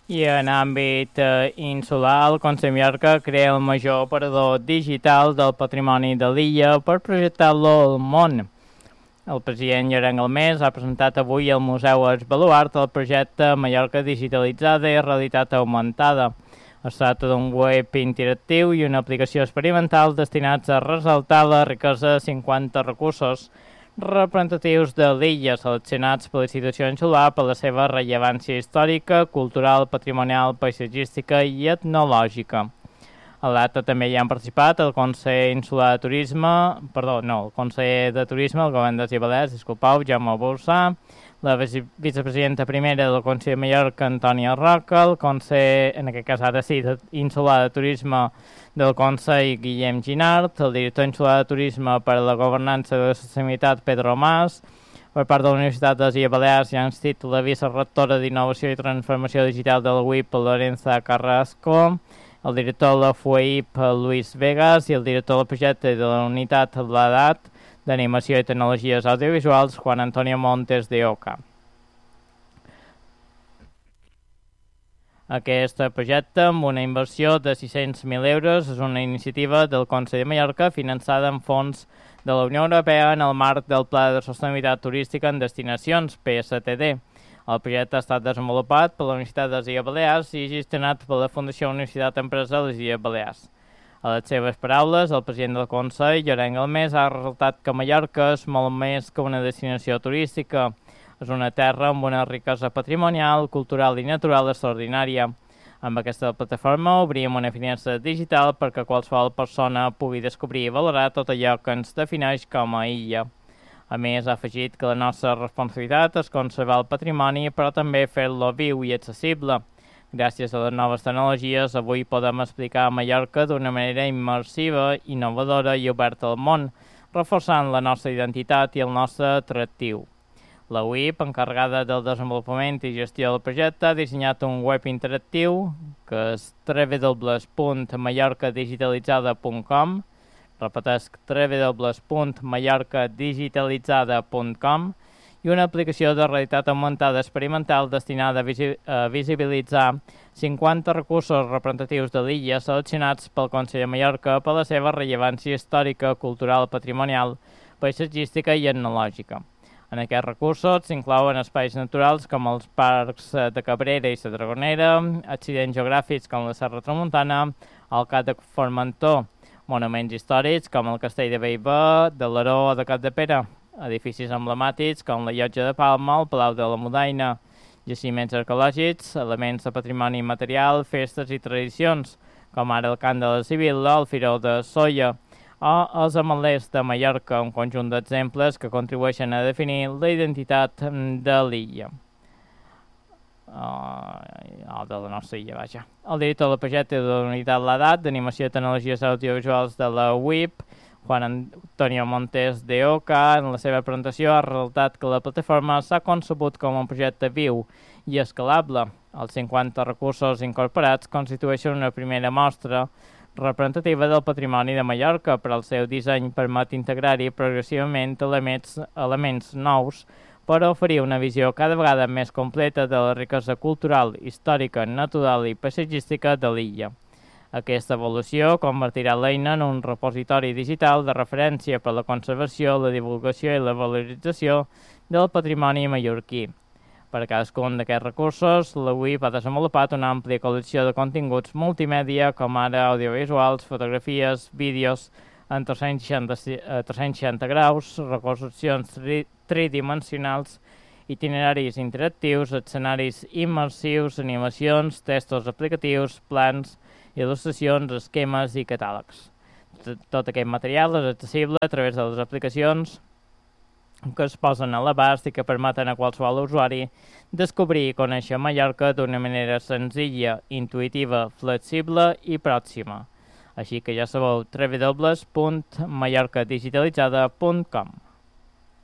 I en àmbit insular, el Consell de Mallorca crea el major operador digital del patrimoni de l'illa per projectar-lo al món. El president Llorenç Galmés ha presentat avui al Museu Els Baluart el projecte Mallorca Digitalitzada i Realitat Augmentada. Es tracta d'un web interactiu i una aplicació experimental destinats a ressaltar la riquesa de 50 recursos representatius de l'illa seleccionats per la institució insular per la seva rellevància històrica, cultural, patrimonial, paisatgística i etnològica. A l'acte també hi han participat el Consell Insular de Turisme, el Consell de Turisme, el Govern de les Balears, disculpeu, Jaume Bolsà, la vicepresidenta primera del Consell de Mallorca, Antònia Roca, el Consell, en aquest cas ara sí, Insular de Turisme del Consell, Guillem Ginart, el director insular de Turisme per a la Governança de la Sostenibilitat, Pedro Mas, per part de la Universitat de les Illes Balears i ha instit la vicerectora d'Innovació i Transformació Digital de la UIP, Lorenza Carrasco, el director de la FUEIP, Luis Vegas, i el director del projecte de la unitat l'edat d'Animació i Tecnologies Audiovisuals, Juan Antonio Montes de Oca. Aquest projecte, amb una inversió de 600.000 euros, és una iniciativa del Consell de Mallorca finançada amb fons de la Unió Europea en el marc del Pla de Sostenibilitat Turística en Destinacions, PSTD. El projecte ha estat desenvolupat per la Universitat de les Illes Balears i gestionat per la Fundació Universitat Empresa de les Illes Balears. A les seves paraules, el president del Consell, Llorenç Galmés, ha ressaltat que Mallorca és molt més que una destinació turística. És una terra amb una riquesa patrimonial, cultural i natural extraordinària. Amb aquesta plataforma obrim una finestra digital perquè qualsevol persona pugui descobrir i valorar tot allò que ens defineix com a illa. A més, ha afegit que la nostra responsabilitat és conservar el patrimoni, però també fer-lo viu i accessible. Gràcies a les noves tecnologies, avui podem explicar Mallorca d'una manera immersiva, innovadora i oberta al món, reforçant la nostra identitat i el nostre atractiu. La UIP, encarregada del desenvolupament i gestió del projecte, ha dissenyat un web interactiu que és www.mallorcadigitalitzada.com, repetesc www.mallorcadigitalitzada.com, i una aplicació de realitat augmentada experimental destinada a visibilitzar 50 recursos representatius de l'illa seleccionats pel Consell de Mallorca per la seva rellevància històrica, cultural, patrimonial, paisatgística i etnològica. En aquests recursos s'inclouen espais naturals com els parcs de Cabrera i la Dragonera, accidents geogràfics com la Serra Tramuntana, el Cap de Formentor, monuments històrics com el Castell de Bellver, de l'Aró o de Capdepera, edificis emblemàtics com la Llotja de Palma, el Palau de la Mudaina, jaciments arqueològics, elements de patrimoni material, festes i tradicions, com ara el Cant de la Sibil·la, el Firó de Solla, o els ametllers de Mallorca, un conjunt d'exemples que contribueixen a definir la identitat de l'illa. De la nostra illa, vaja. El director del projecte de la unitat l'edat d'Animació i Tecnologies Audiovisuals de la UIP, Juan Antonio Montes de Oca, en la seva presentació ha ressaltat que la plataforma s'ha concebut com un projecte viu i escalable. Els 50 recursos incorporats constitueixen una primera mostra representativa del patrimoni de Mallorca, però el seu disseny permet integrar-hi progressivament elements nous per oferir una visió cada vegada més completa de la riquesa cultural, històrica, natural i paisatgística de l'illa. Aquesta evolució convertirà l'eina en un repositori digital de referència per a la conservació, la divulgació i la valorització del patrimoni mallorquí. Per a cadascun d'aquests recursos, la UIP ha desenvolupat una àmplia col·lecció de continguts multimèdia, com ara audiovisuals, fotografies, vídeos en 360 graus, reconstruccions tridimensionals, itineraris interactius, escenaris immersius, animacions, textos aplicatius, plans, il·lustracions, esquemes i catàlegs. Tot aquest material és accessible a través de les aplicacions que es posen a l'abast i que permeten a qualsevol usuari descobrir i conèixer Mallorca d'una manera senzilla, intuïtiva, flexible i pròxima. Així que ja sabeu, www.mallorcadigitalitzada.com.